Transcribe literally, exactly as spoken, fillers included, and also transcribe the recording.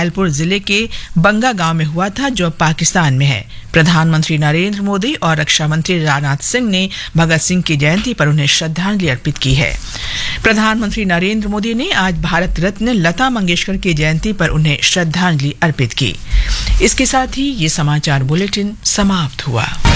घायलपुर जिले के बंगा गांव में हुआ था, जो पाकिस्तान में है। प्रधानमंत्री नरेंद्र मोदी और रक्षा मंत्री राजनाथ सिंह ने भगत सिंह की जयंती पर उन्हें श्रद्धांजलि अर्पित की है। प्रधानमंत्री नरेंद्र मोदी ने आज भारत रत्न लता मंगेशकर की जयंती पर उन्हें श्रद्धांजलि अर्पित की। इसके साथ ही ये समाचार बुलेटिन समाप्त हुआ।